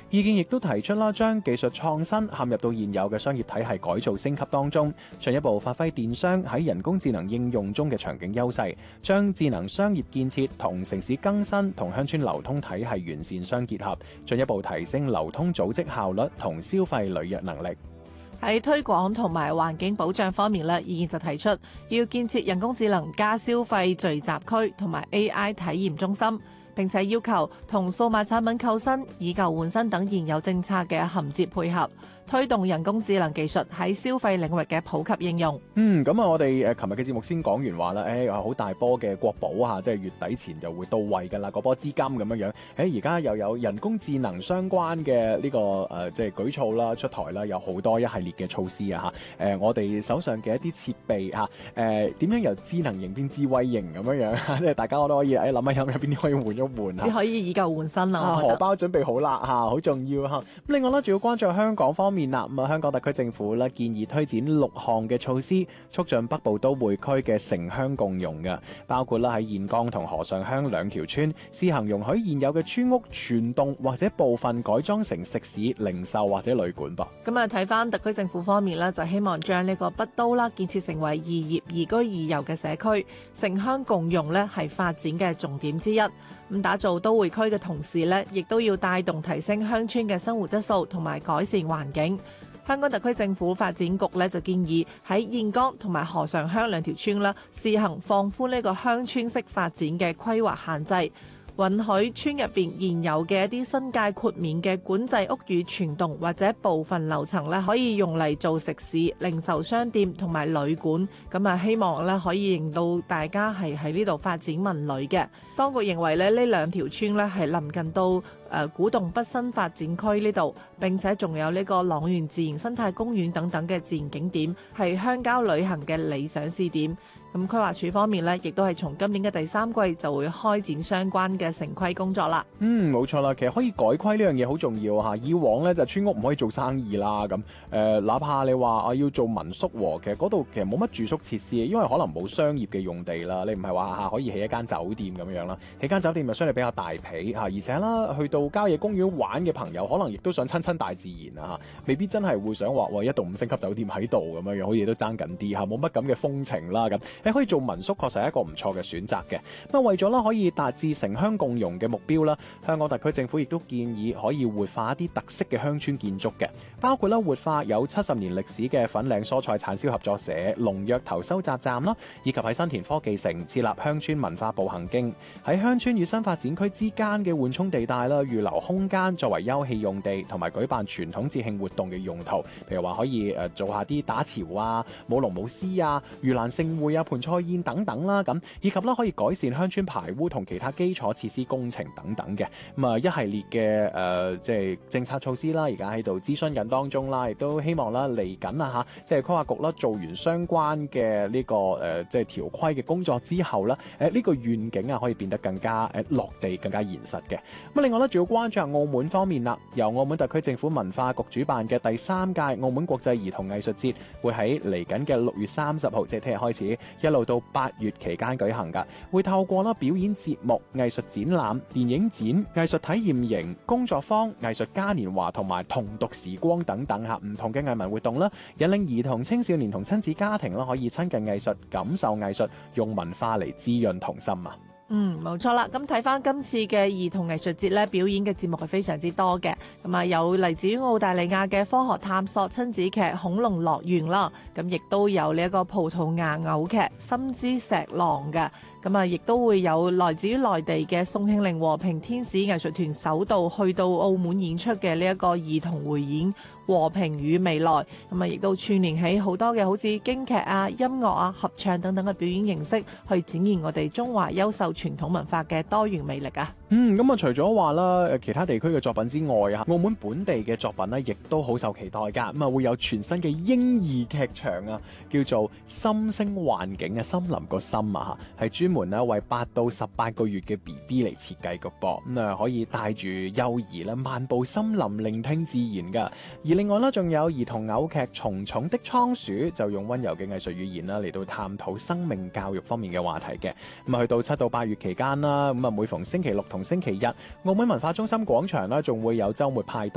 意見亦都提出啦，將技術創新陷入到現有嘅商業體系改造升級當中，進一步發揮電商喺人工智能應用中嘅場景優勢，將智能商業建設同城市更新同鄉村流通體系完善相結合，進一步提升流通組織效率同消費履約能力。 喺推廣同埋環境保障方面咧，意見就提出要建設人工智能加消費聚集區同埋 AI 體驗中心，並且要求同數碼產品購新、以舊換新等現有政策嘅銜接配合，推動人工智能技術喺消費領域嘅普及應用。 咁我哋琴日嘅節目先講完話啦，好大波嘅國保嚇，即係月底前就會到位㗎啦，嗰波資金咁樣。而家又有人工智能相關嘅呢個即係舉措啦出台啦，有好多一系列嘅措施啊嚇。我哋手上嘅一啲設備嚇，點樣由智能型變智慧型咁樣，即係大家我都可以諗一諗有邊啲可以換一換只可以以舊換新啦。 荷包準備好啦嚇，好重要嚇。咁另外咧，仲要關注香港方面啦。咁香港特區政府咧建議推展6項嘅措施，促進北部都會區嘅城鄉共融嘅，包括啦喺燕崗同河上鄉兩條村試行容許現有嘅村屋全棟或者部分改裝成食肆、零售或者旅館噃。 咁啊，睇翻特區政府方面咧，就希望將呢個北都啦建設成為宜業宜居宜遊嘅社區，城鄉共融咧係發展嘅重點之一。咁打造都會區嘅同時咧，亦都要帶動提升鄉村嘅生活質素同埋改善環境。香港特區政府發展局咧就建議喺燕崗同埋河上鄉兩條村啦，試行放寬呢個鄉村式發展嘅規劃限制，允許村入邊現有嘅一啲新界豁免嘅管制屋宇全棟或者部分樓層咧，可以用嚟做食肆、零售商店同埋旅館。咁啊，希望咧可以令到大家係喺呢度發展文旅嘅。當局認為咧，呢兩條村咧係臨近到古洞北新發展區呢度，並且仲有呢個塱原自然生態公園等等嘅自然景點，係鄉郊旅行嘅理想試點。咁規劃署方面咧，亦都係從今年嘅第3季就會開展相關嘅城規工作啦。 冇錯啦，其實可以改規呢樣嘢好重要嚇。以往咧就村屋唔可以做生意啦，咁哪怕你話要做民宿喎，其實嗰度其實冇乜住宿設施，因為可能冇商業嘅用地啦。你唔係話下可以起一間酒店咁樣啦，起間酒店就相對比較大皮嚇，而且啦去到郊野公園玩嘅朋友，可能亦都想親大自然啊，未必真係會想話一棟5星級酒店喺度咁樣，好似都爭緊啲嚇，冇乜咁嘅風情啦咁。可以做民宿確實係一個唔錯嘅選擇嘅。咁為咗可以達至城鄉共融嘅目標啦，香港特區政府亦都建議可以活化一啲特色嘅鄉村建築嘅，包括活化有70年歷史嘅粉嶺蔬菜產銷合作社農藥頭收集站啦，以及喺新田科技城設立鄉村文化步行徑，喺鄉村與新發展區之間嘅緩衝地帶啦，預留空間作為休憩用地同埋舉辦傳統節慶活動嘅用途，譬如話可以做下啲打潮啊、舞龍舞獅啊、盂蘭盛會啊、盤菜宴等等啦，咁以及可以改善鄉村排污同其他基礎設施工程等等嘅，咁啊一系列嘅即係政策措施啦，而家喺度諮詢緊當中啦，亦都希望啦嚟緊啊嚇，即係規劃局啦做完相關嘅呢個即係條規嘅工作之後啦，呢個願景啊可以變得更加落地、更加現實嘅。咁另外咧，仲要關注下澳門方面啦，由澳門特區政府文化局主辦嘅第3屆澳門國際兒童藝術節，會喺嚟緊嘅6月30號，即係聽日開始，一路到8月期間舉行㗎，會透過表演節目、藝術展覽、電影展、藝術體驗營、工作坊、藝術嘉年華同埋童讀時光等等唔同嘅藝文活動啦，引領兒童、青少年同親子家庭啦，可以親近藝術、感受藝術，用文化嚟滋潤童心啊！ 冇錯啦。咁睇翻今次嘅兒童藝術節咧，表演嘅節目係非常之多嘅。咁啊，有嚟自於澳大利亞嘅科學探索親子劇《恐龍樂園》啦，咁亦都有呢一個葡萄牙偶劇《心之石狼》嘅。咁啊，亦都會有來自於內地嘅宋慶齡和平天使藝術團首度去到澳門演出嘅呢一個兒童匯演《和平與未來》。咁啊，亦都串連起好多嘅好似京劇啊、音樂啊、合唱等等嘅表演形式，去展現我哋中華優秀傳統文化嘅多元魅力啊！ 咁啊，除咗話啦，其他地區嘅作品之外啊，澳門本地嘅作品呢，亦都好受期待㗎。咁啊，會有全新嘅嬰兒劇場啊，叫做《心聲幻境》嘅森林個心啊，係專門咧為8到18個月嘅 BB 嚟設計嘅噃。咁啊，可以帶住幼兒啦漫步森林，聆聽自然㗎。而另外咧，仲有兒童偶劇《蟲蟲的倉鼠》，就用溫柔嘅藝術語言啦嚟到探討生命教育方面嘅話題嘅。咁啊，去到7到8月期間啦，咁啊，每逢星期六同星期日，澳門文化中心廣場啦，仲會有週末派對。